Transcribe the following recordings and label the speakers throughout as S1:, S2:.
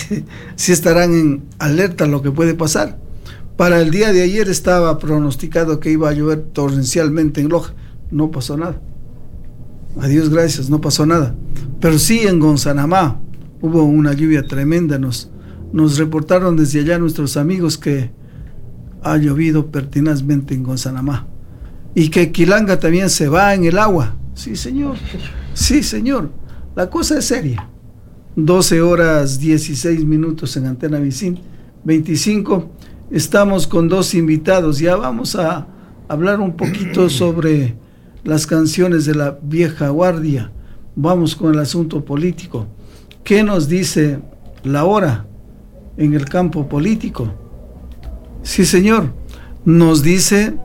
S1: si estarán en alerta a lo que puede pasar. Para el día de ayer estaba pronosticado que iba a llover torrencialmente en Loja. No pasó nada. A Dios gracias, no pasó nada. Pero sí en Gonzanamá hubo una lluvia tremenda. Nos reportaron desde allá nuestros amigos que ha llovido pertinazmente en Gonzanamá. Y que Quilanga también se va en el agua. Sí, señor. Sí, señor. La cosa es seria. 12 horas 16 minutos en Antena Vicín 25. Estamos con dos invitados. Ya vamos a hablar un poquito sobre las canciones de la vieja guardia. Vamos con el asunto político. ¿Qué nos dice la hora en el campo político? Sí, señor. Nos dice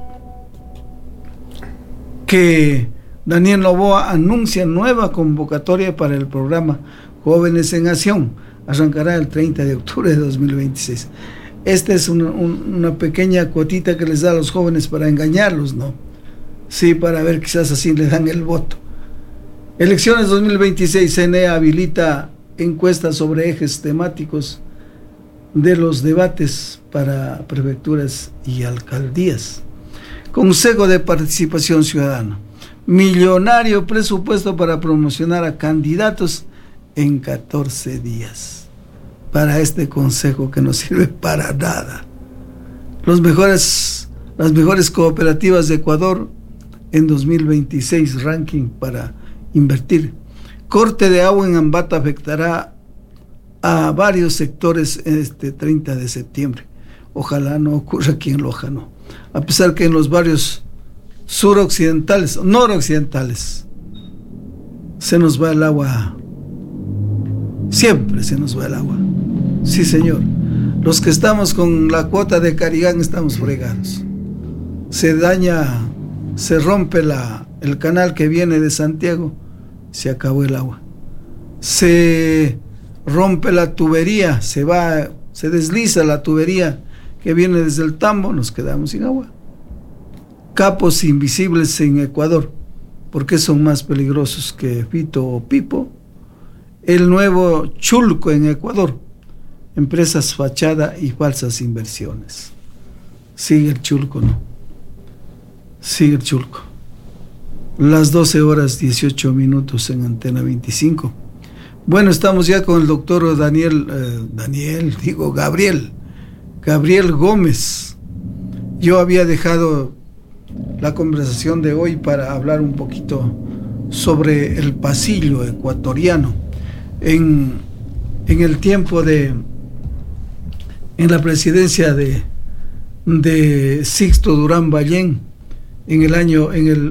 S1: que Daniel Noboa anuncia nueva convocatoria para el programa Jóvenes en Acción. Arrancará el 30 de octubre de 2026. Esta es una pequeña cuotita que les da a los jóvenes para engañarlos, ¿no? Sí, para ver, quizás así le dan el voto. Elecciones 2026, CNE habilita encuestas sobre ejes temáticos de los debates para prefecturas y alcaldías. Consejo de Participación Ciudadana. Millonario presupuesto para promocionar a candidatos en 14 días. Para este consejo que no sirve para nada. Las mejores cooperativas de Ecuador en 2026, ranking para invertir. Corte de agua en Ambato afectará a varios sectores este 30 de septiembre. Ojalá no ocurra aquí en Loja, no. A pesar que en los barrios noroccidentales, se nos va el agua. Siempre se nos va el agua. Sí, señor. Los que estamos con la cuota de Carigán estamos fregados. Se daña, se rompe el canal que viene de Santiago, se acabó el agua. Se rompe la tubería, se desliza la tubería que viene desde el Tambo, nos quedamos sin agua. Capos invisibles en Ecuador, ¿por qué son más peligrosos que Fito o Pipo? El nuevo Chulco en Ecuador, empresas fachada y falsas inversiones. Sigue el Chulco, ¿no? Sigue el Chulco. Las 12 horas 18 minutos en Antena 25. Bueno, estamos ya con el doctor Gabriel Gómez. Yo había dejado la conversación de hoy para hablar un poquito sobre el pasillo ecuatoriano. En el tiempo en la presidencia de Sixto Durán Ballén, en el año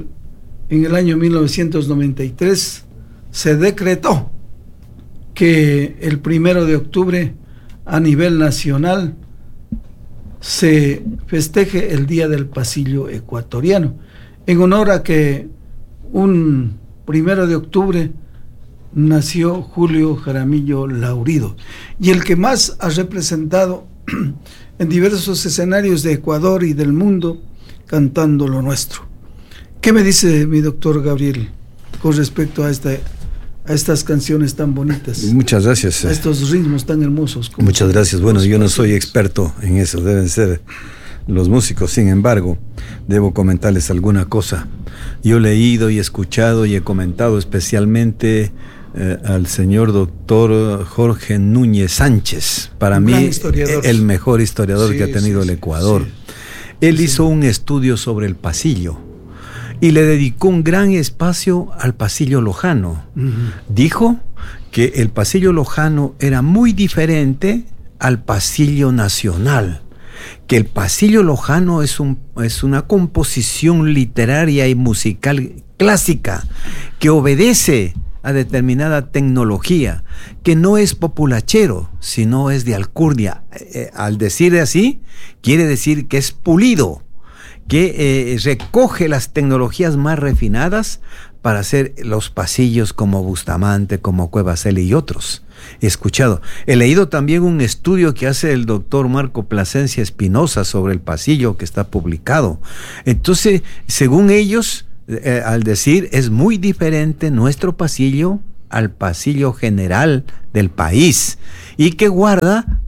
S1: 1993, se decretó que el 1 de octubre a nivel nacional se festeje el Día del Pasillo Ecuatoriano, en honor a que un 1 de octubre nació Julio Jaramillo Laurido, y el que más ha representado en diversos escenarios de Ecuador y del mundo cantando lo nuestro. ¿Qué me dice mi doctor Gabriel con respecto a estas canciones tan bonitas?
S2: Muchas gracias.
S1: A estos ritmos tan hermosos.
S2: Muchas gracias. Bueno, yo no soy experto en eso, deben ser los músicos. Sin embargo, debo comentarles alguna cosa. Yo he leído y escuchado y he comentado especialmente al señor doctor Jorge Núñez Sánchez, para mí el mejor historiador que ha tenido el Ecuador. Él hizo un estudio sobre el pasillo y le dedicó un gran espacio al pasillo lojano. Dijo que el pasillo lojano era muy diferente al pasillo nacional, que el pasillo lojano es una composición literaria y musical clásica que obedece a determinada tecnología, que no es populachero, sino es de alcurnia. Al decir así, quiere decir que es pulido, que recoge las tecnologías más refinadas para hacer los pasillos como Bustamante, como Cuevaceli y otros. He escuchado. He leído también un estudio que hace el doctor Marco Plasencia Espinosa sobre el pasillo, que está publicado. Entonces, según ellos, al decir, es muy diferente nuestro pasillo al pasillo general del país y que guarda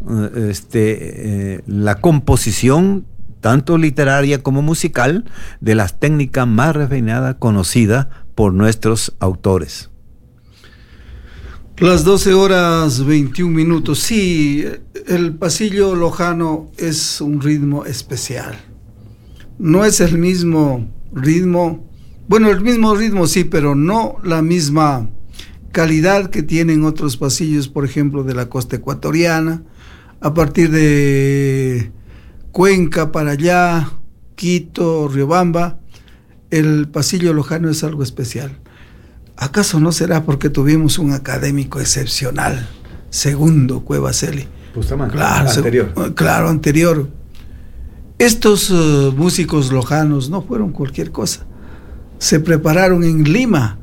S2: la composición tanto literaria como musical de la técnica más refinada conocida por nuestros autores.
S1: Las 12:21. Sí, el pasillo lojano es un ritmo especial. No es el mismo ritmo, bueno, el mismo ritmo sí, pero no la misma calidad que tienen otros pasillos, por ejemplo, de la costa ecuatoriana, a partir de Cuenca para allá, Quito, Riobamba. El pasillo lojano es algo especial. ¿Acaso no será porque tuvimos un académico excepcional, Segundo Cueva Celi?
S2: Bustamante, anterior.
S1: Claro, anterior. Estos músicos lojanos no fueron cualquier cosa. Se prepararon en Lima,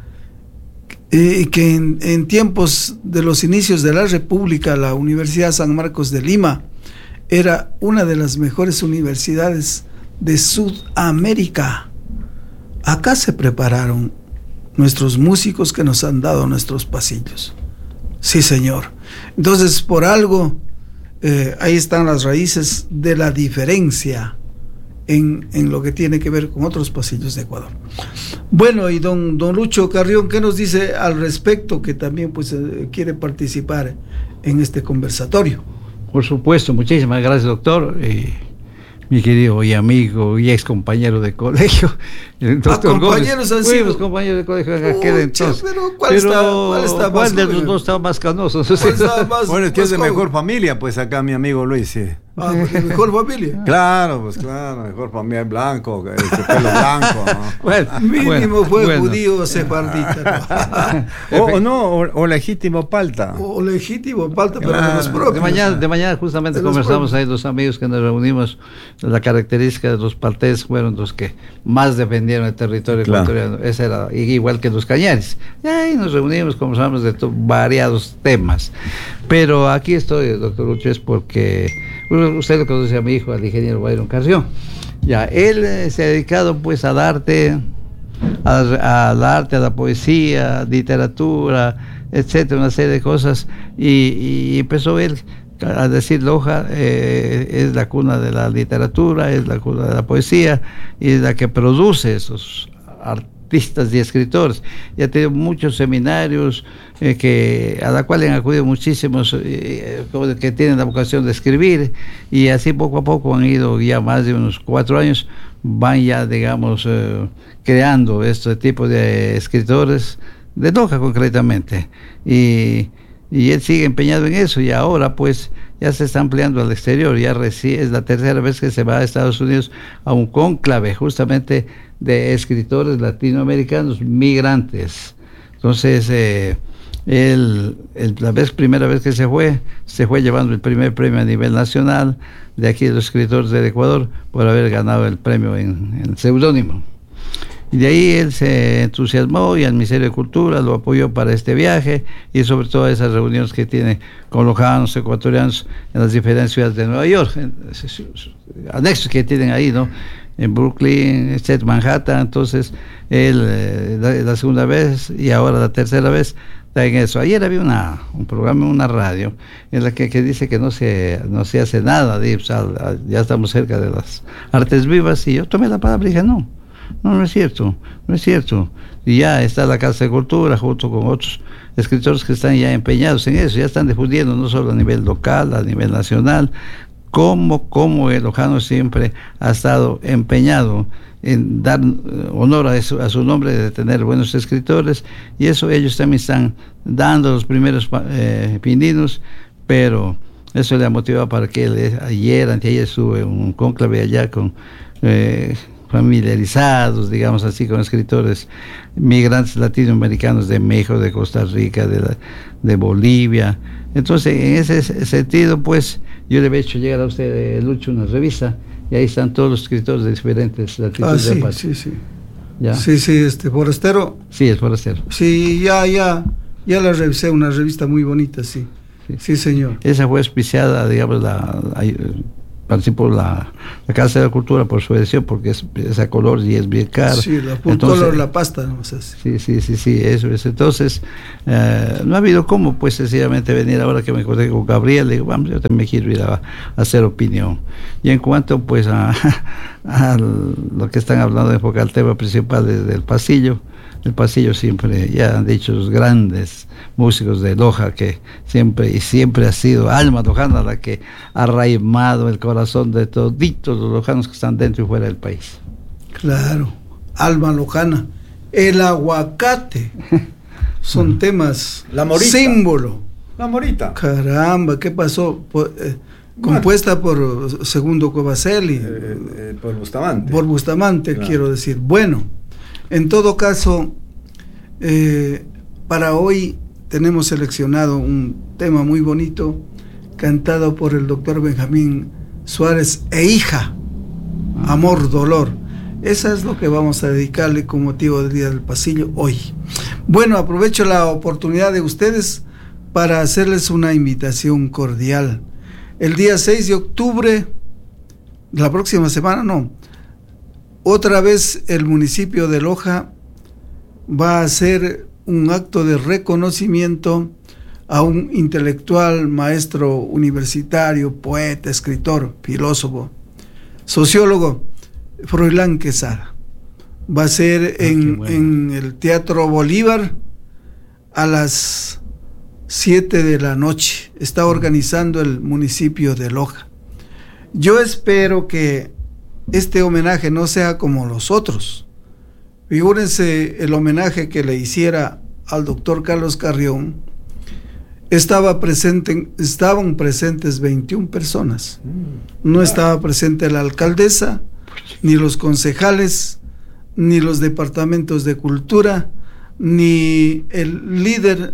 S1: que en tiempos de los inicios de la República, la Universidad San Marcos de Lima era una de las mejores universidades de Sudamérica. Acá se prepararon nuestros músicos que nos han dado nuestros pasillos. Sí, señor. Entonces, por algo, ahí están las raíces de la diferencia en lo que tiene que ver con otros pasillos de Ecuador. Bueno, y don Lucho Carrión, ¿qué nos dice al respecto? Que también pues quiere participar en este conversatorio.
S3: Por supuesto, muchísimas gracias, doctor. Mi querido y amigo y ex compañero de colegio, el doctor
S1: compañeros
S3: Gómez. Fuimos compañeros de colegio en aquel entonces.
S1: Pero ¿cuál
S3: de los dos estaba más canoso?
S2: Bueno, es que es de mejor familia, pues acá mi amigo Luis, sí.
S1: Ah, mejor familia.
S2: Claro, pues claro, mejor familia blanco, pelo blanco, ¿no?
S1: Mínimo fue judío sefardita, ¿no?
S2: o legítimo palta.
S1: O legítimo palta, pero
S2: claro.
S1: de los propios.
S3: De mañana justamente conversamos ahí los amigos que nos reunimos. La característica de los paltés fueron los que más defendieron el territorio ecuatoriano. Esa era igual que los cañares. Y ahí nos reunimos, conversamos de variados temas. Pero aquí estoy, doctor Lucho, es porque usted lo conoce a mi hijo, al ingeniero Byron Carrión. Ya, él se ha dedicado pues al arte, a la poesía, literatura, etcétera, una serie de cosas, y empezó él a decir: Loja es la cuna de la literatura, es la cuna de la poesía, y es la que produce esos artistas y escritores. Y ha tenido muchos seminarios a la cual han acudido muchísimos que tienen la vocación de escribir, y así poco a poco han ido ya más de unos 4 años, van ya, digamos, creando este tipo de escritores de Loja concretamente, y él sigue empeñado en eso, y ahora pues ya se está ampliando al exterior. Ya es la tercera vez que se va a Estados Unidos a un cónclave justamente de escritores latinoamericanos migrantes. Entonces la primera vez que se fue llevando el primer premio a nivel nacional de aquí de los escritores del Ecuador, por haber ganado el premio en seudónimo. Y de ahí él se entusiasmó, y el Ministerio de Cultura lo apoyó para este viaje, y sobre todo esas reuniones que tiene con lojanos, ecuatorianos en las diferentes ciudades de Nueva York, anexos que tienen ahí, ¿no? En Brooklyn, etc., Manhattan. Entonces él la segunda vez y ahora la tercera vez está en eso. Ayer había un programa en una radio en la que dice que no se hace nada, ya estamos cerca de las artes vivas, y yo tomé la palabra y dije: no es cierto. Y ya está la Casa de Cultura junto con otros escritores que están ya empeñados en eso, ya están difundiendo no solo a nivel local, a nivel nacional, como el lojano siempre ha estado empeñado en dar honor a su nombre, de tener buenos escritores, y eso ellos también están dando los primeros pininos, pero eso le ha motivado para que él anteayer estuve en un cónclave allá con familiarizados, digamos así, con escritores migrantes latinoamericanos de México, de Costa Rica, de Bolivia. Entonces, en ese sentido, pues, yo le había hecho llegar a usted, Lucho, una revista, y ahí están todos los escritores de diferentes latitudes del país.
S1: Sí.
S3: ¿Ya?
S1: Sí, Forastero.
S3: Sí, es Forastero.
S1: Sí, ya la revisé, una revista muy bonita, sí, señor.
S3: Esa fue auspiciada, digamos, participó la Casa de la Cultura por su edición, porque es a color y es bien caro.
S1: Sí, color, la pasta, no sé.
S3: Sí, eso es. Entonces, no ha habido cómo, pues, sencillamente venir ahora que me encontré con Gabriel, le digo, vamos, yo también quiero ir a hacer opinión. Y en cuanto, pues, a lo que están hablando, enfocar el tema principal del pasillo. El pasillo siempre, ya han dicho los grandes músicos de Loja, que siempre ha sido alma lojana la que ha arraigado el corazón de toditos los lojanos que están dentro y fuera del país.
S1: Claro, alma lojana, el aguacate, son temas,
S2: la morita,
S1: símbolo.
S2: La morita.
S1: Caramba, ¿qué pasó? Compuesta por Segundo Covaselli.
S2: Por Bustamante.
S1: Por Bustamante, claro. Quiero decir. Bueno, en todo caso, para hoy tenemos seleccionado un tema muy bonito, cantado por el doctor Benjamín Suárez e hija, Amor, Dolor. Esa es lo que vamos a dedicarle con motivo del Día del Pasillo hoy. Bueno, aprovecho la oportunidad de ustedes para hacerles una invitación cordial. El día 6 de octubre, la próxima semana, otra vez el municipio de Loja va a hacer un acto de reconocimiento a un intelectual, maestro universitario, poeta, escritor, filósofo, sociólogo, Froilán Quesada. Va a ser en el Teatro Bolívar a las 7 de la noche. Está organizando el municipio de Loja. Yo espero que este homenaje no sea como los otros. Figúrense el homenaje que le hiciera al doctor Carlos Carrión. Estaban presentes 21 personas. No estaba presente la alcaldesa, ni los concejales, ni los departamentos de cultura, ni el líder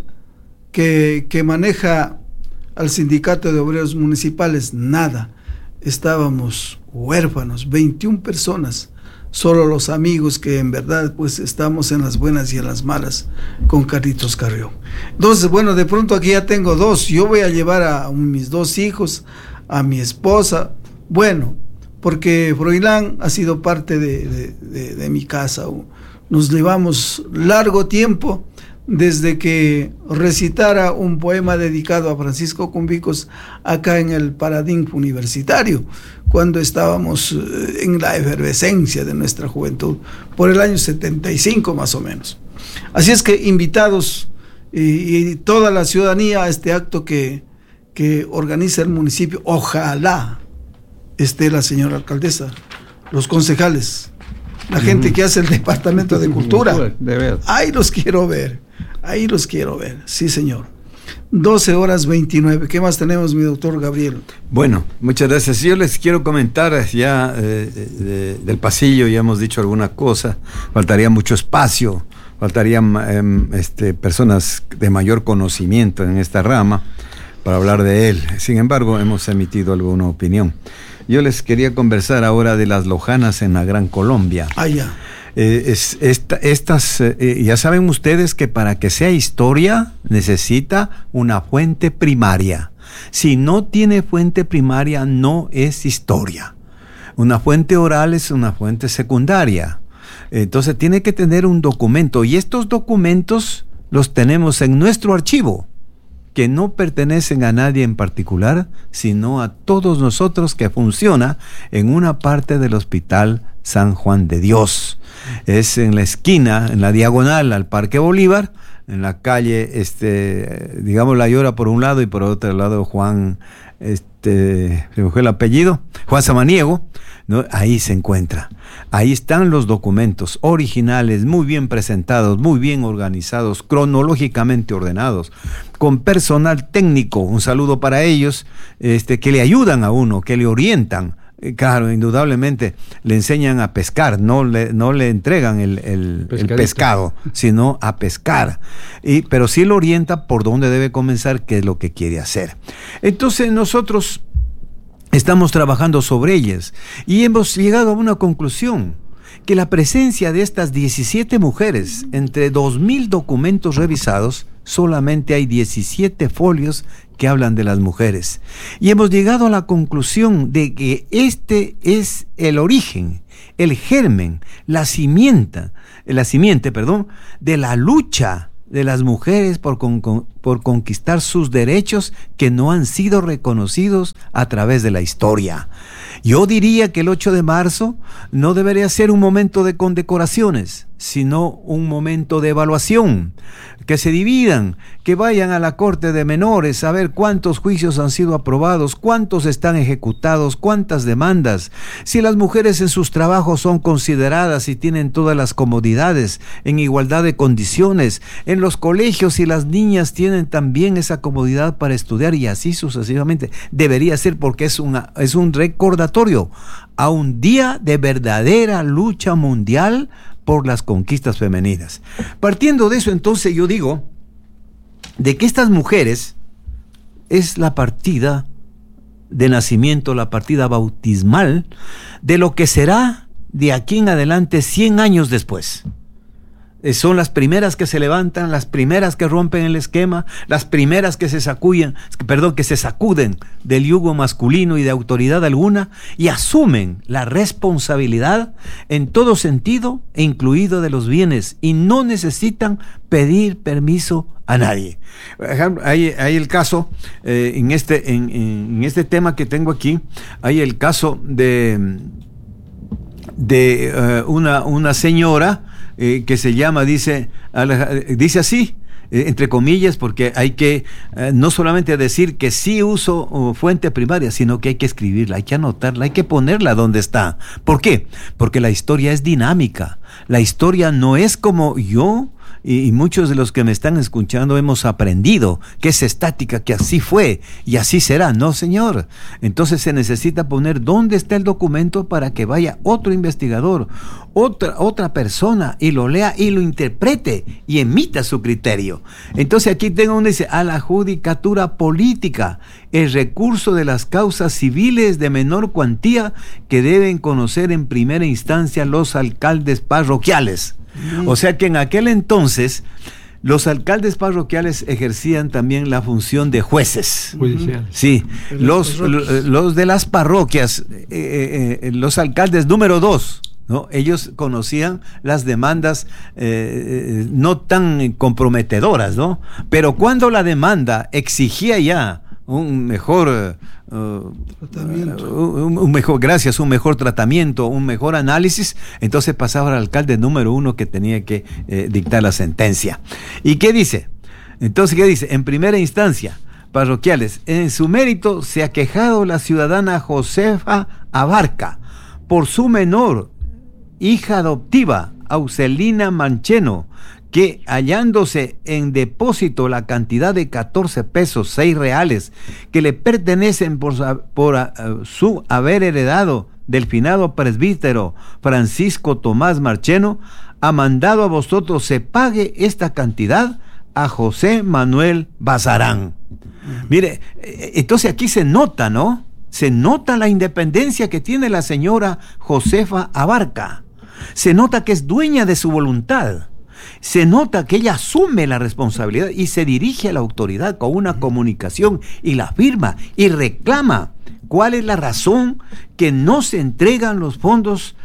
S1: que maneja al sindicato de obreros municipales, nada. Estábamos huérfanos, 21 personas, solo los amigos que en verdad pues estamos en las buenas y en las malas con Carlitos Carrión. Entonces, bueno, de pronto aquí ya tengo dos. Yo voy a llevar a mis dos hijos, a mi esposa, bueno, porque Froilán ha sido parte de mi casa. Nos llevamos largo tiempo desde que recitara un poema dedicado a Francisco Cumbicos acá en el Paradigma Universitario, cuando estábamos en la efervescencia de nuestra juventud, por el año 75 más o menos. Así es que invitados y toda la ciudadanía a este acto que organiza el municipio. Ojalá esté la señora alcaldesa, los concejales, la gente que hace el departamento de cultura. Ahí los quiero ver, sí señor. 12:29. ¿Qué más tenemos, mi doctor Gabriel?
S2: Bueno, muchas gracias. Yo les quiero comentar ya del pasillo, ya hemos dicho alguna cosa, faltaría mucho espacio, faltarían personas de mayor conocimiento en esta rama para hablar de él. Sin embargo, hemos emitido alguna opinión. Yo les quería conversar ahora de las lojanas en la Gran Colombia.
S1: Ya.
S2: Ya saben ustedes que para que sea historia necesita una fuente primaria. Si no tiene fuente primaria, no es historia. Una fuente oral es una fuente secundaria. Entonces tiene que tener un documento, y estos documentos los tenemos en nuestro archivo, que no pertenecen a nadie en particular, sino a todos nosotros, que funciona en una parte del Hospital San Juan de Dios. Es en la esquina, en la diagonal al Parque Bolívar, en la calle, digamos, La Llora por un lado y por otro lado Juan, se me fue el apellido, Juan Samaniego, ¿no? Ahí se encuentra. Ahí están los documentos originales, muy bien presentados, muy bien organizados, cronológicamente ordenados, con personal técnico. Un saludo para ellos, que le ayudan a uno, que le orientan. Claro, indudablemente le enseñan a pescar, no le entregan el pescado, sino a pescar. Pero sí lo orienta por dónde debe comenzar, qué es lo que quiere hacer. Entonces nosotros estamos trabajando sobre ellas y hemos llegado a una conclusión, que la presencia de estas 17 mujeres entre 2.000 documentos revisados, solamente hay 17 folios que hablan de las mujeres. Y hemos llegado a la conclusión de que este es el origen, el germen, la simiente, de la lucha de las mujeres por conquistar sus derechos que no han sido reconocidos a través de la historia. Yo diría que el 8 de marzo no debería ser un momento de condecoraciones, sino un momento de evaluación, que se dividan, que vayan a la Corte de Menores a ver cuántos juicios han sido aprobados, cuántos están ejecutados, cuántas demandas, si las mujeres en sus trabajos son consideradas y tienen todas las comodidades en igualdad de condiciones, en los colegios si las niñas tienen también esa comodidad para estudiar y así sucesivamente. Debería ser, porque es un recordatorio a un día de verdadera lucha mundial por las conquistas femeninas. Partiendo de eso, entonces, yo digo de que estas mujeres es la partida de nacimiento, la partida bautismal de lo que será de aquí en adelante 100 años después. Son las primeras que se levantan, las primeras que rompen el esquema, las primeras que se sacuden del yugo masculino y de autoridad alguna y asumen la responsabilidad en todo sentido, incluido de los bienes, y no necesitan pedir permiso a nadie. Hay el caso, en este tema que tengo aquí, hay el caso de una señora que se llama, dice así, entre comillas, porque hay que no solamente decir que sí uso fuente primaria, sino que hay que escribirla, hay que anotarla, hay que ponerla donde está. ¿Por qué? Porque la historia es dinámica. La historia no es como yo y muchos de los que me están escuchando hemos aprendido que es estática, que así fue y así será. No, señor. Entonces se necesita poner dónde está el documento para que vaya otro investigador, otra persona, y lo lea y lo interprete y emita su criterio. Entonces aquí tengo donde dice: a la judicatura política, el recurso de las causas civiles de menor cuantía que deben conocer en primera instancia los alcaldes parroquiales. O sea que en aquel entonces los alcaldes parroquiales ejercían también la función de jueces
S3: judiciales.
S2: Sí, los de las parroquias, los alcaldes número 2, ¿no? Ellos conocían las demandas no tan comprometedoras, ¿no? Pero cuando la demanda exigía ya un mejor un mejor tratamiento, un mejor análisis, entonces pasaba al alcalde número 1 que tenía que dictar la sentencia. ¿Y qué dice? Entonces, ¿qué dice? En primera instancia, parroquiales, en su mérito se ha quejado la ciudadana Josefa Abarca por su menor hija adoptiva, Auxelina Mancheno, que hallándose en depósito la cantidad de 14 pesos, 6 reales, que le pertenecen por su haber heredado del finado presbítero Francisco Tomás Marcheno, ha mandado a vosotros se pague esta cantidad a José Manuel Bazarán. Mire, entonces aquí se nota, ¿no? Se nota la independencia que tiene la señora Josefa Abarca. Se nota que es dueña de su voluntad. Se nota que ella asume la responsabilidad y se dirige a la autoridad con una comunicación y la firma y reclama cuál es la razón que no se entregan los fondos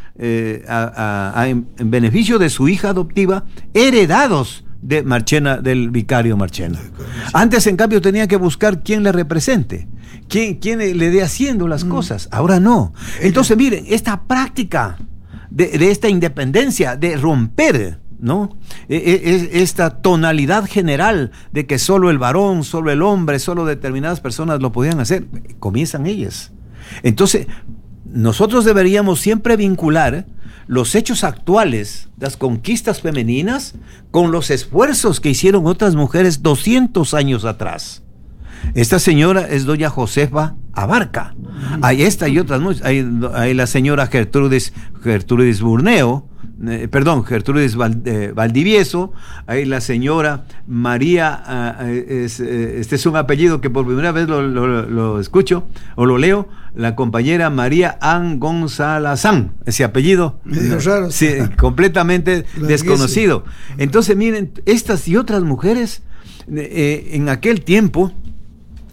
S2: en beneficio de su hija adoptiva heredados de Marchena, del vicario Marchena. Antes, en cambio, tenía que buscar quién le represente, quién le dé haciendo las cosas. Ahora no. Entonces, miren, esta práctica de esta independencia, de romper, ¿no? Esta tonalidad general de que solo el varón, solo el hombre, solo determinadas personas lo podían hacer, comienzan ellas. Entonces, nosotros deberíamos siempre vincular los hechos actuales, las conquistas femeninas, con los esfuerzos que hicieron otras mujeres 200 años atrás. Esta señora es doña Josefa Abarca. Hay esta y otras muchas. Hay la señora Gertrudis Burneo, Gertrudis Valdivieso. Hay la señora María, este es un apellido que por primera vez lo escucho o lo leo, la compañera María Ann Gonzálezán. Ese apellido
S1: medio raro,
S2: sí, completamente desconocido. Entonces miren, estas y otras mujeres en aquel tiempo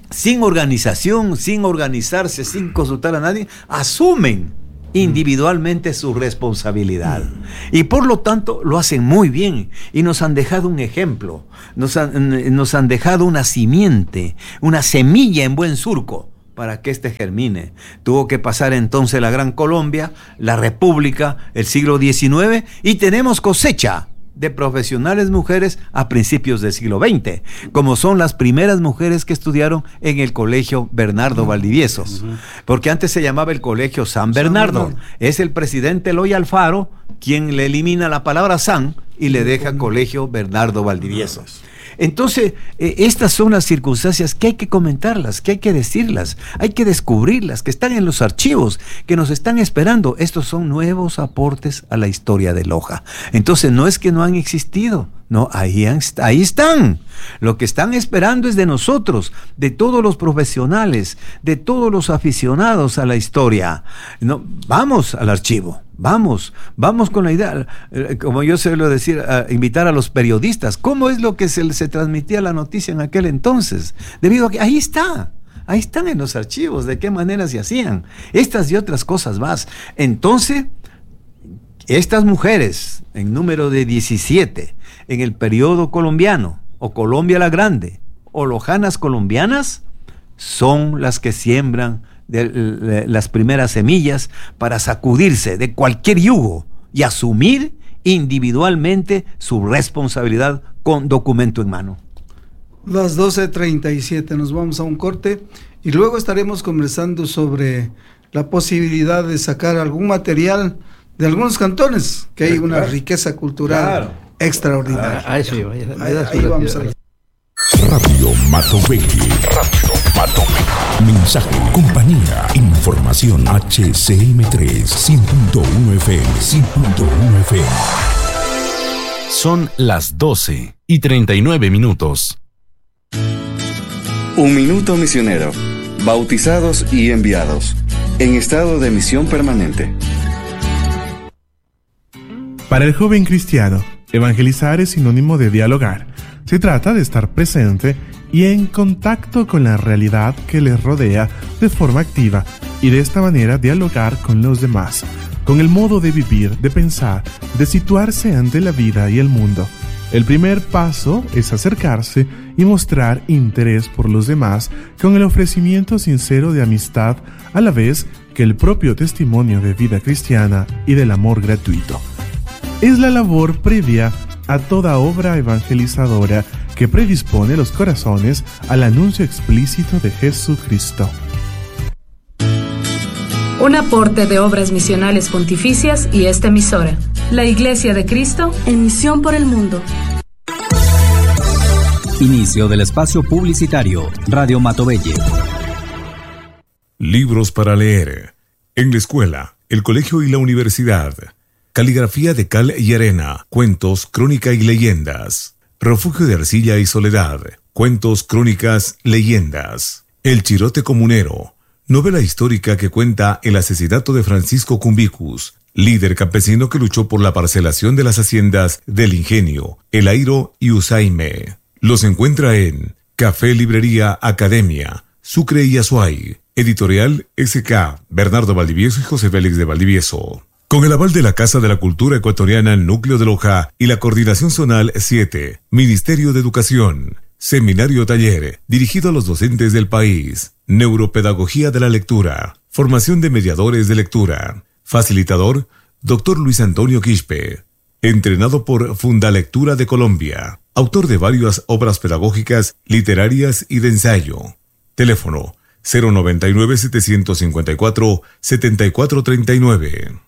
S2: sin organización, sin organizarse, sin consultar a nadie, asumen individualmente su responsabilidad. Y por lo tanto lo hacen muy bien y nos han dejado un ejemplo, nos han dejado una simiente, una semilla en buen surco para que éste germine. Tuvo que pasar entonces la Gran Colombia, la República, el siglo XIX, y tenemos cosecha de profesionales mujeres a principios del siglo XX, como son las primeras mujeres que estudiaron en el Colegio Bernardo Valdivieso, porque antes se llamaba el Colegio San Bernardo. Es el presidente Eloy Alfaro quien le elimina la palabra San y le deja Colegio Bernardo Valdivieso. Entonces, estas son las circunstancias que hay que comentarlas, que hay que decirlas, hay que descubrirlas, que están en los archivos, que nos están esperando. Estos son nuevos aportes a la historia de Loja. Entonces, no es que no han existido, no, ahí están. Lo que están esperando es de nosotros, de todos los profesionales, de todos los aficionados a la historia. No, vamos al archivo. Vamos con la idea, como yo suelo decir, invitar a los periodistas. ¿Cómo es lo que se transmitía la noticia en aquel entonces? Debido a que ahí están en los archivos, de qué manera se hacían. Estas y otras cosas más. Entonces, estas mujeres, en número de 17, en el periodo colombiano, o Colombia la Grande, o lojanas colombianas, son las que siembran de las primeras semillas para sacudirse de cualquier yugo y asumir individualmente su responsabilidad con documento en mano.
S1: Las 12:37, nos vamos a un corte y luego estaremos conversando sobre la posibilidad de sacar algún material de algunos cantones, que hay una riqueza cultural extraordinaria. Ahí vamos a ver.
S4: Radio Matoveji. Mensaje, compañía, información. HCM3 100.1 FM, 100.1 FM.
S5: Son las 12:39.
S6: Un minuto misionero. Bautizados y enviados. En estado de misión permanente.
S7: Para el joven cristiano, evangelizar es sinónimo de dialogar. Se trata de estar presente y en contacto con la realidad que les rodea de forma activa y de esta manera dialogar con los demás, con el modo de vivir, de pensar, de situarse ante la vida y el mundo. El primer paso es acercarse y mostrar interés por los demás con el ofrecimiento sincero de amistad, a la vez que el propio testimonio de vida cristiana y del amor gratuito. Es la labor previa a toda obra evangelizadora que predispone los corazones al anuncio explícito de Jesucristo.
S8: Un aporte de Obras Misionales Pontificias y esta emisora, la Iglesia de Cristo en misión por el mundo.
S9: Inicio del espacio publicitario, Radio Matoveji.
S4: Libros para leer. En la escuela, el colegio y la universidad. Caligrafía de cal y arena, cuentos, crónica y leyendas. Refugio de arcilla y soledad, cuentos, crónicas, leyendas. El chirote comunero, novela histórica que cuenta el asesinato de Francisco Cumbicus, líder campesino que luchó por la parcelación de las haciendas del Ingenio, El Airo y Usaime. Los encuentra en Café Librería Academia, Sucre y Azuay. Editorial SK, Bernardo Valdivieso y José Félix de Valdivieso. Con el aval de la Casa de la Cultura Ecuatoriana Núcleo de Loja y la Coordinación Zonal 7, Ministerio de Educación. Seminario taller, dirigido a los docentes del país. Neuropedagogía de la lectura. Formación de mediadores de lectura. Facilitador, Dr. Luis Antonio Quispe. Entrenado por Fundalectura de Colombia. Autor de varias obras pedagógicas, literarias y de ensayo. Teléfono 099-754-7439.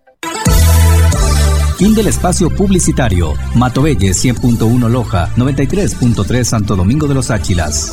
S9: Fin del espacio publicitario. Matoveji 100.1 Loja, 93.3 Santo Domingo de los Áchilas.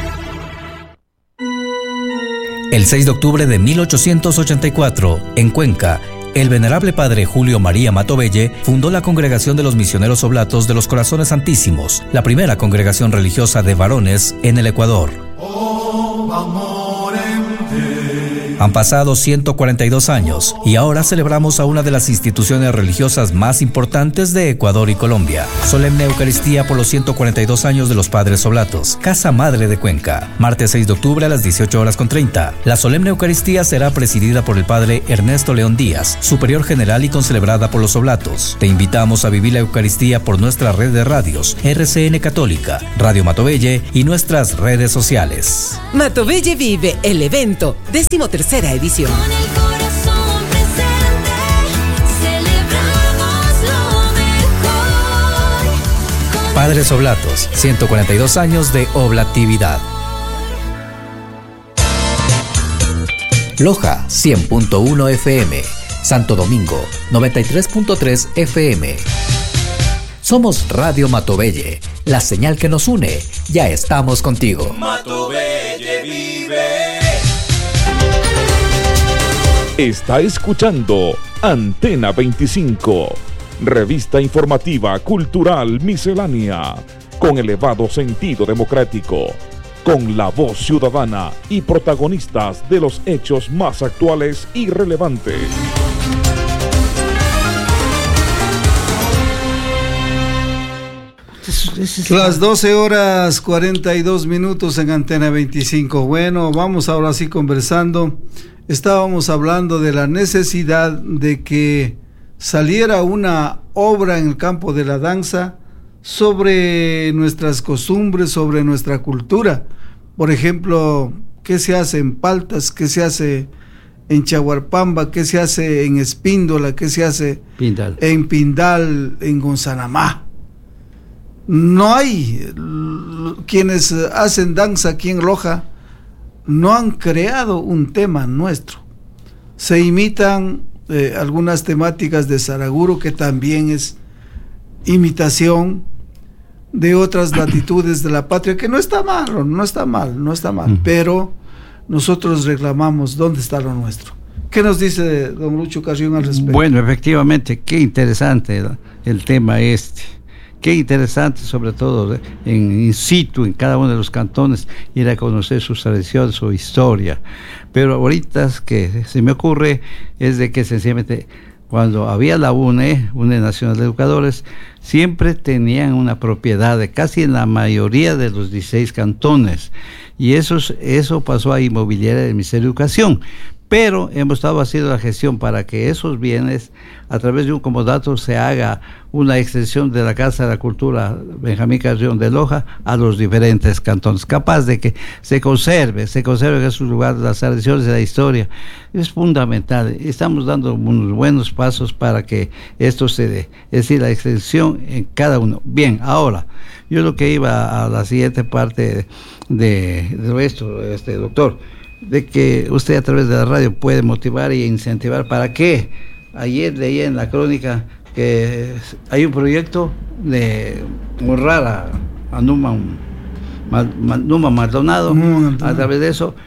S9: El 6 de octubre de 1884, en Cuenca, el venerable padre Julio María Matoveji fundó la Congregación de los Misioneros Oblatos de los Corazones Santísimos, la primera congregación religiosa de varones en el Ecuador.
S10: Oh, amor en te.
S9: Han pasado 142 años y ahora celebramos a una de las instituciones religiosas más importantes de Ecuador y Colombia. Solemne Eucaristía por los 142 años de los Padres Oblatos, Casa Madre de Cuenca. Martes 6 de octubre a las 18:30. La solemne Eucaristía será presidida por el Padre Ernesto León Díaz, superior general y concelebrada por los Oblatos. Te invitamos a vivir la Eucaristía por nuestra red de radios, RCN Católica, Radio Matovelle y nuestras redes sociales.
S5: Matovelle Vive, el evento, 13ª edición.
S10: Con el corazón presente, celebramos lo mejor.
S9: Padres Oblatos, 142 años de oblatividad. Loja, 100.1 FM. Santo Domingo, 93.3 FM. Somos Radio Matovelle, la señal que nos une. Ya estamos contigo.
S11: Matovelle vive.
S12: Está escuchando Antena 25, revista informativa cultural miscelánea, con elevado sentido democrático, con la voz ciudadana y protagonistas de los hechos más actuales y relevantes.
S1: Las 12:42 en Antena 25. Bueno, vamos ahora sí conversando. Estábamos hablando de la necesidad de que saliera una obra en el campo de la danza sobre nuestras costumbres, sobre nuestra cultura. Por ejemplo, ¿qué se hace en Paltas? ¿Qué se hace en Chaguarpamba? ¿Qué se hace en Espíndola? ¿Qué se hace en Pindal, en Gonzanamá? No hay quienes hacen danza aquí en Loja, no han creado un tema nuestro. Se imitan algunas temáticas de Saraguro, que también es imitación de otras latitudes de la patria, que no está mal, pero nosotros reclamamos dónde está lo nuestro. ¿Qué nos dice don Lucho Carrión al respecto?
S3: Bueno, efectivamente, qué interesante el tema este. Qué interesante, sobre todo in situ, en cada uno de los cantones, ir a conocer sus tradiciones, su historia. Pero ahorita que se me ocurre es de que sencillamente cuando había la UNE Nacional de Educadores, siempre tenían una propiedad de casi en la mayoría de los 16 cantones. Y eso pasó a Inmobiliaria del Ministerio de Educación. Pero hemos estado haciendo la gestión para que esos bienes, a través de un comodato, se haga una extensión de la Casa de la Cultura Benjamín Carrión de Loja a los diferentes cantones, capaz de que se conserve en esos lugares las tradiciones de la historia. Es fundamental. Estamos dando unos buenos pasos para que esto se dé, es decir, la extensión en cada uno. Bien, ahora, yo lo que iba a la siguiente parte de esto, doctor, de que usted a través de la radio puede motivar e incentivar. ¿Para qué? Ayer leí en la crónica que hay un proyecto de honrar a Numa Maldonado, a través de eso,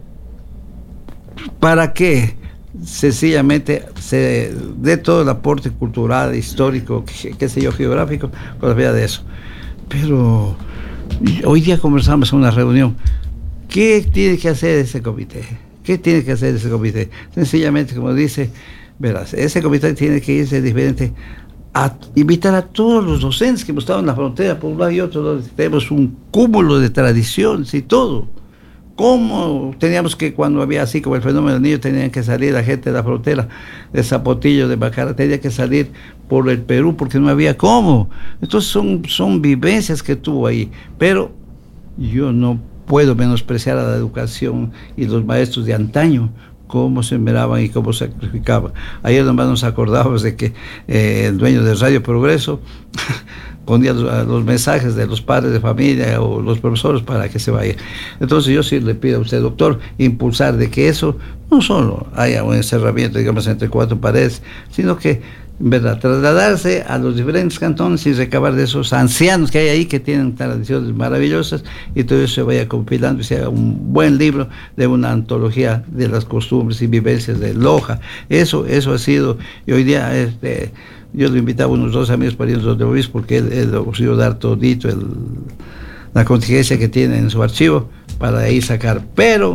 S3: para que sencillamente se dé todo el aporte cultural, histórico, qué sé yo, geográfico, con la vida de eso. Pero hoy día conversamos en una reunión. ¿Qué tiene que hacer ese comité? Sencillamente, como dice, verás, ese comité tiene que irse diferente a invitar a todos los docentes que hemos estado en la frontera, por un lado y otro, donde tenemos un cúmulo de tradiciones y todo. ¿Cómo teníamos que, cuando había así como el fenómeno del niño, tenían que salir la gente de la frontera, de Zapotillo, de Bacara, tenía que salir por el Perú porque no había cómo? Entonces son vivencias que tuvo ahí, pero yo no puedo menospreciar a la educación y los maestros de antaño, cómo se miraban y cómo sacrificaban. Ayer nomás nos acordábamos de que el dueño de Radio Progreso ponía los mensajes de los padres de familia o los profesores para que se vayan. Entonces yo sí le pido a usted, doctor, impulsar de que eso no solo haya un encerramiento, digamos, entre cuatro paredes, sino que, ¿verdad?, trasladarse a los diferentes cantones y recabar de esos ancianos que hay ahí, que tienen tradiciones maravillosas, y todo eso se vaya compilando y se haga un buen libro de una antología de las costumbres y vivencias de Loja. Eso ha sido, y hoy día yo le invitaba a unos 2 amigos parientes de Luis, porque él ha conseguido dar todito la contingencia que tiene en su archivo para ahí sacar. Pero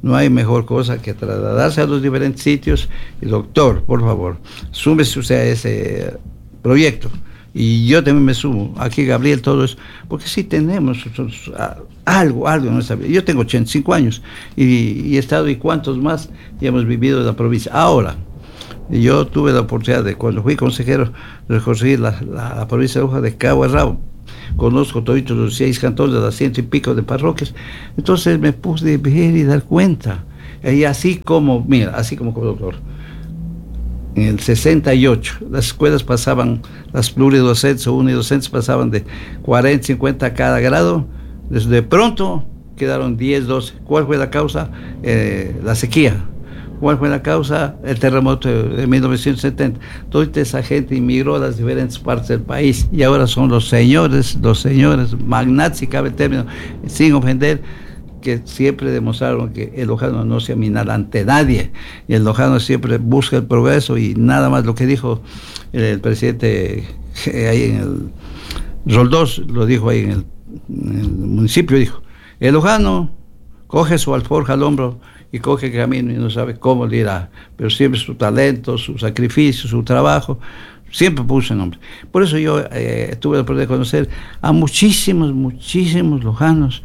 S3: no hay mejor cosa que trasladarse a los diferentes sitios. Y doctor, por favor, súmese usted a ese proyecto. Y yo también me sumo, aquí Gabriel, todo eso, porque sí tenemos algo en nuestra vida. Yo tengo 85 años y he estado, y cuántos más, y hemos vivido en la provincia. Ahora, yo tuve la oportunidad de, cuando fui consejero, recorrer la provincia de Loja de cabo a rabo. Conozco todos los 6 cantones de las 100 y pico de parroquias. Entonces me puse a ver y dar cuenta. Y así como doctor, en el 68, las escuelas pasaban, las pluridocentes o unidocentes pasaban de 40, 50 a cada grado. De pronto quedaron 10, 12. ¿Cuál fue la causa? La sequía. ¿Cuál fue la causa? El terremoto de 1970. Toda esa gente inmigró a las diferentes partes del país y ahora son los señores magnates, si cabe el término, sin ofender, que siempre demostraron que el lojano no se aminala ante nadie, y el lojano siempre busca el progreso, y nada más lo que dijo el presidente ahí en el Roldós, lo dijo ahí en el municipio, dijo, el lojano coge su alforja al hombro y coge el camino y no sabe cómo le irá, pero siempre su talento, su sacrificio, su trabajo, siempre puso el nombre. Por eso yo tuve la oportunidad de conocer a muchísimos lojanos,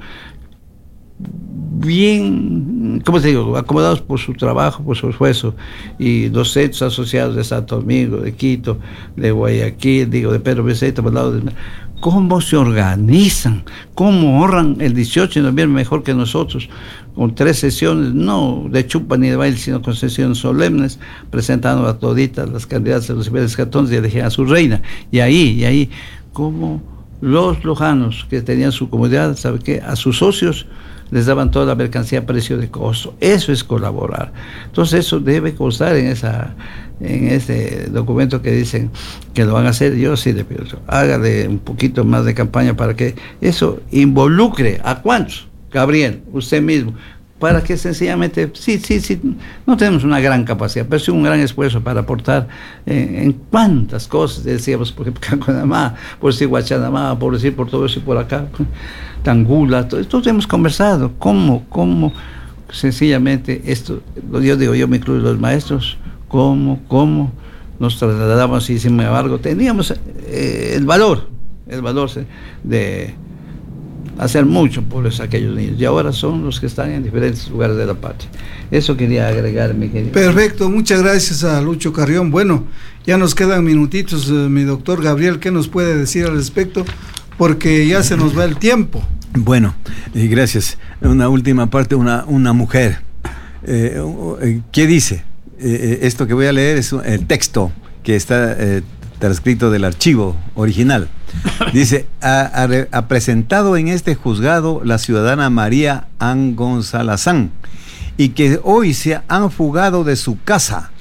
S3: bien, ¿cómo te digo?, acomodados por su trabajo, por su esfuerzo, y los centros asociados de Santo Domingo, de Quito, de Guayaquil, de Pedro Beceta, por el lado de... ¿Cómo se organizan? ¿Cómo ahorran el 18 de noviembre mejor que nosotros? Con 3 sesiones, no de chupa ni de baile, sino con sesiones solemnes, presentando a toditas las candidatas de los diferentes cantones y elegían a su reina. Y ahí, como los lojanos que tenían su comunidad, ¿sabe qué? A sus socios les daban toda la mercancía a precio de costo. Eso es colaborar. Entonces eso debe constar en ese documento que dicen que lo van a hacer. Yo sí le pido, hágale un poquito más de campaña para que eso involucre a cuántos, Gabriel, usted mismo, para que sencillamente, sí, no tenemos una gran capacidad, pero sí un gran esfuerzo para aportar en cuántas cosas, decíamos, por ejemplo, Canconamá, por decir Guachanamá, por decir por todo eso y por acá, Tangula, todo hemos conversado, cómo sencillamente esto, yo digo, yo me incluyo los maestros, cómo nos trasladamos, y sin embargo teníamos el valor de hacer mucho por aquellos niños, y ahora son los que están en diferentes lugares de la patria. Eso quería agregar, mi querido.
S1: Perfecto, muchas gracias a Lucho Carrión. Bueno, ya nos quedan minutitos, mi doctor Gabriel, ¿qué nos puede decir al respecto? Porque ya se nos va el tiempo.
S2: Bueno, y gracias. Una última parte, una mujer. ¿Qué dice? Esto que voy a leer es el texto que está transcrito del archivo original. Dice, ha presentado en este juzgado la ciudadana María Ann Gonzalazán, y que hoy se han fugado de su casa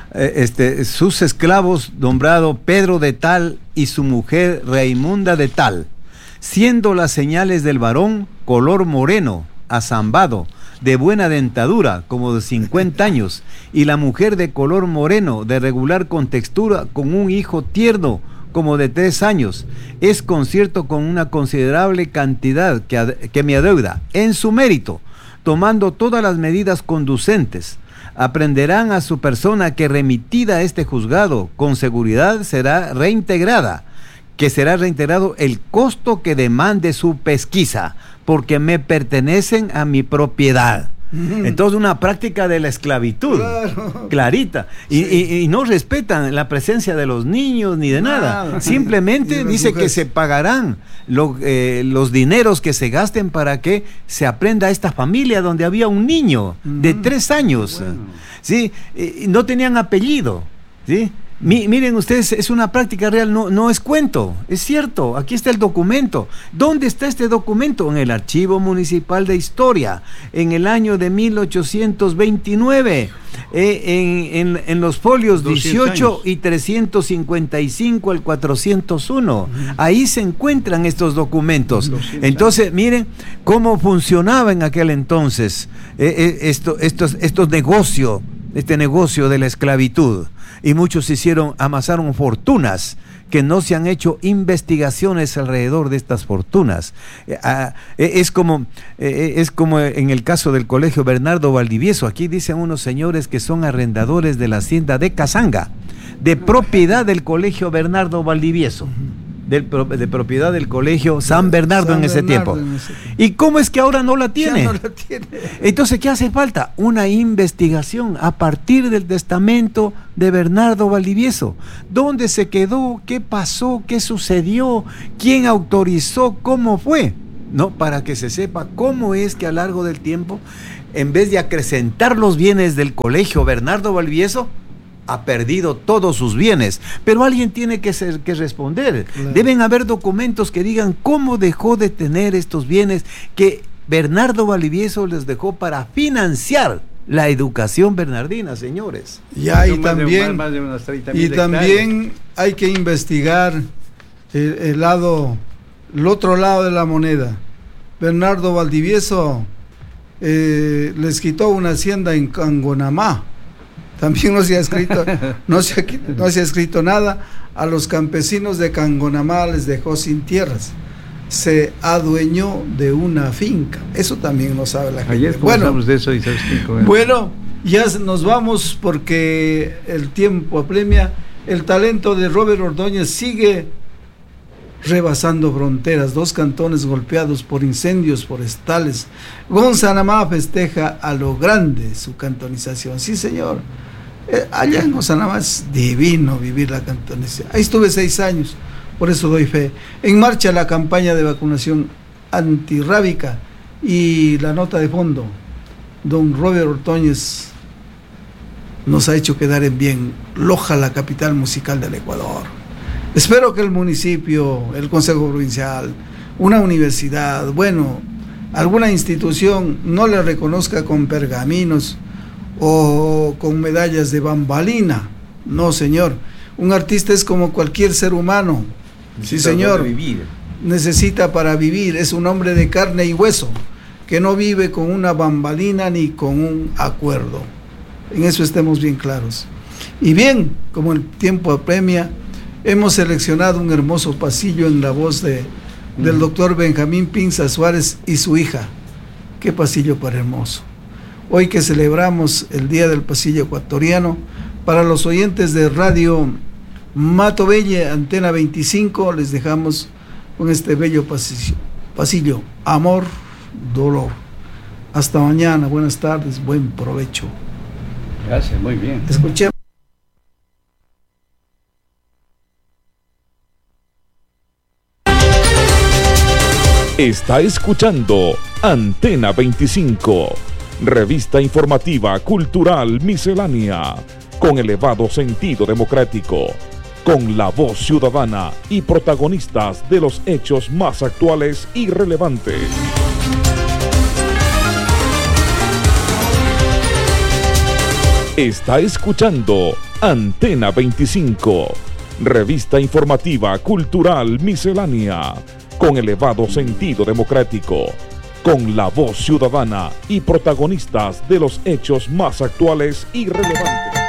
S2: sus esclavos nombrado Pedro de Tal y su mujer Raimunda de Tal, siendo las señales del varón color moreno, azambado, de buena dentadura, como de 50 años, y la mujer de color moreno, de regular contextura, con un hijo tierno, como de 3 años, es concierto con una considerable cantidad que me adeuda, en su mérito, tomando todas las medidas conducentes. Aprenderán a su persona que remitida a este juzgado, con seguridad será reintegrada, que será reintegrado el costo que demande su pesquisa, porque me pertenecen a mi propiedad. Entonces, una práctica de la esclavitud, claro, clarita, y no respetan la presencia de los niños ni de nada. Simplemente dice que se pagarán los dineros que se gasten para que se aprenda a esta familia donde había un niño de 3 años, bueno, ¿sí? No tenían apellido, ¿sí? Miren ustedes, es una práctica real, no es cuento, es cierto, aquí está el documento. ¿Dónde está este documento? En el Archivo Municipal de Historia, en el año de 1829, en los folios 18 y 355 al 401, ahí se encuentran estos documentos. Entonces, miren cómo funcionaba en aquel entonces estos negocios, este negocio de la esclavitud. Y muchos amasaron fortunas que no se han hecho investigaciones alrededor de estas fortunas. Es como en el caso del Colegio Bernardo Valdivieso. Aquí dicen unos señores que son arrendadores de la hacienda de Casanga, de propiedad del Colegio Bernardo Valdivieso, de propiedad del Colegio San Bernardo en ese tiempo. ¿Y cómo es que ahora no la tiene?
S1: Ya no la tiene.
S2: Entonces, ¿qué hace falta? Una investigación a partir del testamento de Bernardo Valdivieso. ¿Dónde se quedó? ¿Qué pasó? ¿Qué sucedió? ¿Quién autorizó? ¿Cómo fue? ¿No? Para que se sepa cómo es que a lo largo del tiempo, en vez de acrecentar los bienes del Colegio Bernardo Valdivieso, ha perdido todos sus bienes. Pero alguien tiene que responder. Claro. Deben haber documentos que digan cómo dejó de tener estos bienes que Bernardo Valdivieso les dejó para financiar la educación bernardina, señores.
S1: Ya, y también hay que investigar el otro lado de la moneda. Bernardo Valdivieso les quitó una hacienda en Cangonamá. También no se ha escrito nada. A los campesinos de Cangonamá les dejó sin tierras. Se adueñó de una finca. Eso también lo sabe la gente.
S3: Ayer conversamos de eso y se explicó.
S1: Bueno, ya nos vamos porque el tiempo apremia. El talento de Robert Ordóñez sigue rebasando fronteras. 2 cantones golpeados por incendios forestales. Gonzanamá festeja a lo grande su cantonización. Sí, señor. Allá en Gonzanamá es divino vivir la cantonización. Ahí estuve 6 años, por eso doy fe. En marcha la campaña de vacunación antirrábica y la nota de fondo. Don Robert Ordóñez nos ha hecho quedar en bien Loja, la capital musical del Ecuador. Espero que el municipio, el Consejo Provincial, una universidad, alguna institución no le reconozca con pergaminos o con medallas de bambalina. No, señor. Un artista es como cualquier ser humano. Sí, señor. Necesita para vivir. Es un hombre de carne y hueso que no vive con una bambalina ni con un acuerdo. En eso estemos bien claros. Y bien, como el tiempo apremia, hemos seleccionado un hermoso pasillo en la voz del doctor Benjamín Pinza Suárez y su hija. Qué pasillo para hermoso. Hoy que celebramos el Día del Pasillo Ecuatoriano, para los oyentes de Radio Matovelle, Antena 25, les dejamos con este bello pasillo. Amor, dolor. Hasta mañana, buenas tardes, buen provecho.
S3: Gracias, muy bien.
S1: Escuchemos.
S12: Está escuchando Antena 25, revista informativa cultural miscelánea, con elevado sentido democrático, con la voz ciudadana y protagonistas de los hechos más actuales y relevantes. Está escuchando Antena 25, revista informativa cultural miscelánea, con elevado sentido democrático, con la voz ciudadana y protagonistas de los hechos más actuales y relevantes.